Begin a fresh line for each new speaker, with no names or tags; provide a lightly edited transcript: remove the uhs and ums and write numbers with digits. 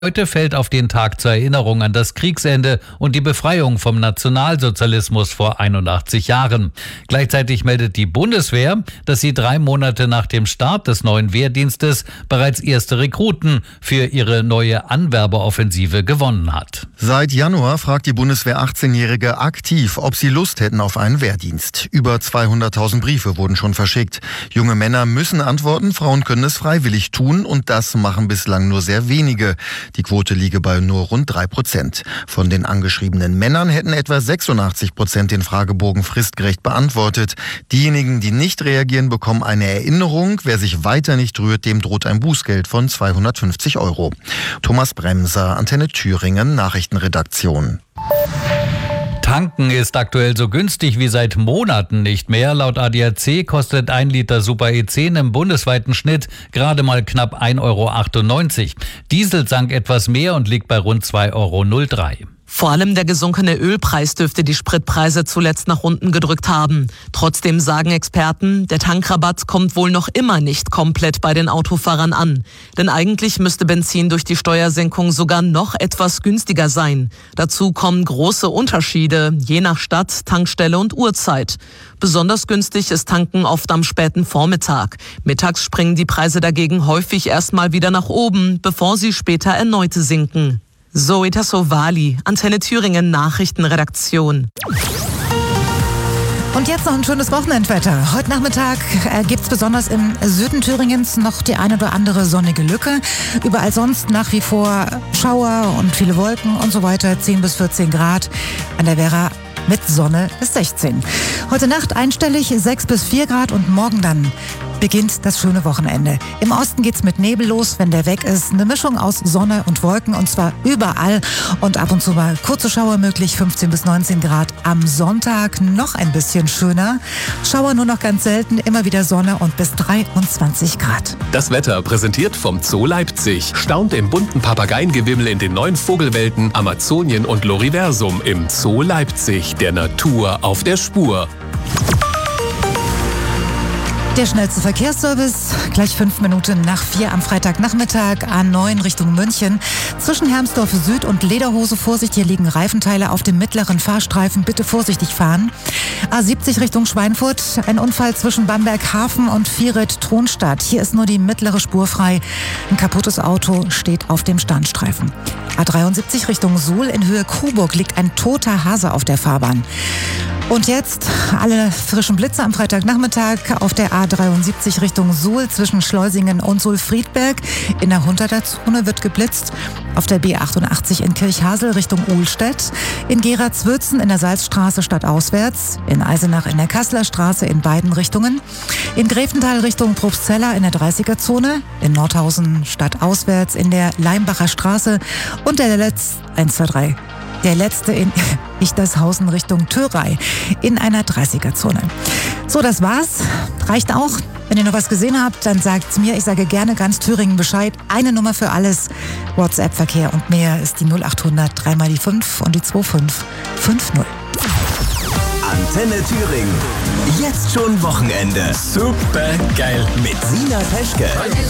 Heute fällt auf den Tag zur Erinnerung an das Kriegsende und die Befreiung vom Nationalsozialismus vor 81 Jahren. Gleichzeitig meldet die Bundeswehr, dass sie 3 Monate nach dem Start des neuen Wehrdienstes bereits erste Rekruten für ihre neue Anwerbeoffensive gewonnen hat.
Seit Januar fragt die Bundeswehr 18-Jährige aktiv, ob sie Lust hätten auf einen Wehrdienst. Über 200.000 Briefe wurden schon verschickt. Junge Männer müssen antworten, Frauen können es freiwillig tun und das machen bislang nur sehr wenige. Die Quote liege bei nur rund 3%. Von den angeschriebenen Männern hätten etwa 86% den Fragebogen fristgerecht beantwortet. Diejenigen, die nicht reagieren, bekommen eine Erinnerung. Wer sich weiter nicht rührt, dem droht ein Bußgeld von 250 €. Thomas Bremser, Antenne Thüringen, Nachrichtenredaktion.
Tanken ist aktuell so günstig wie seit Monaten nicht mehr. Laut ADAC kostet 1 Liter Super E10 im bundesweiten Schnitt gerade mal knapp 1,98 €. Diesel sank etwas mehr und liegt bei rund 2,03 €.
Vor allem der gesunkene Ölpreis dürfte die Spritpreise zuletzt nach unten gedrückt haben. Trotzdem sagen Experten, der Tankrabatt kommt wohl noch immer nicht komplett bei den Autofahrern an. Denn eigentlich müsste Benzin durch die Steuersenkung sogar noch etwas günstiger sein. Dazu kommen große Unterschiede, je nach Stadt, Tankstelle und Uhrzeit. Besonders günstig ist Tanken oft am späten Vormittag. Mittags springen die Preise dagegen häufig erstmal wieder nach oben, bevor sie später erneut sinken. Zoe Tassovali, Antenne Thüringen Nachrichtenredaktion.
Und jetzt noch ein schönes Wochenendwetter. Heute Nachmittag gibt es besonders im Süden Thüringens noch die eine oder andere sonnige Lücke. Überall sonst nach wie vor Schauer und viele Wolken und so weiter. 10 bis 14 Grad. An der Werra mit Sonne bis 16. Heute Nacht einstellig 6 bis 4 Grad und morgen dann beginnt das schöne Wochenende. Im Osten geht's mit Nebel los, wenn der weg ist. Eine Mischung aus Sonne und Wolken und zwar überall und ab und zu mal kurze Schauer möglich, 15 bis 19 Grad. Am Sonntag noch ein bisschen schöner. Schauer nur noch ganz selten, immer wieder Sonne und bis 23 Grad.
Das Wetter präsentiert vom Zoo Leipzig. Staunt im bunten Papageiengewimmel in den 9 Vogelwelten Amazonien und Loriversum im Zoo Leipzig. Der Natur auf der Spur.
Der schnellste Verkehrsservice, gleich 5 Minuten nach 4 am Freitagnachmittag, A9 Richtung München. Zwischen Hermsdorf Süd und Lederhose Vorsicht, hier liegen Reifenteile auf dem mittleren Fahrstreifen, bitte vorsichtig fahren. A70 Richtung Schweinfurt, ein Unfall zwischen Bamberg Hafen und Vieret-Tronstadt. Hier ist nur die mittlere Spur frei. Ein kaputtes Auto steht auf dem Standstreifen. A73 Richtung Suhl, in Höhe Coburg liegt ein toter Hase auf der Fahrbahn. Und jetzt alle frischen Blitze am Freitagnachmittag auf der A73 Richtung Suhl zwischen Schleusingen und Suhl-Friedberg. In der 100er-Zone wird geblitzt. Auf der B88 in Kirchhasel Richtung Uhlstedt. In Gera-Zwürzen in der Salzstraße stadtauswärts. In Eisenach in der Kasseler Straße in beiden Richtungen. In Grevental Richtung Probstzella in der 30er-Zone. In Nordhausen stadtauswärts in der Leimbacher Straße. Und der letzte in Ichtershausen Richtung Thörei in einer 30er-Zone. So, das war's. Reicht auch. Wenn ihr noch was gesehen habt, dann sagt's mir. Ich sage gerne ganz Thüringen Bescheid. Eine Nummer für alles. WhatsApp-Verkehr und mehr ist die 0800 3 mal die 5 und die 2550.
Antenne Thüringen. Jetzt schon Wochenende.
Super geil.
Mit Sina Peschke.